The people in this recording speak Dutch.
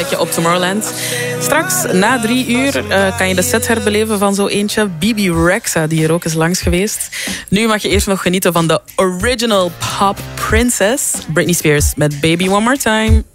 op Tomorrowland. Straks, na 3 uur, kan je de set herbeleven van zo eentje. Bibi Rexha, die hier ook is langs geweest. Nu mag je eerst nog genieten van de original pop princess. Britney Spears met Baby One More Time.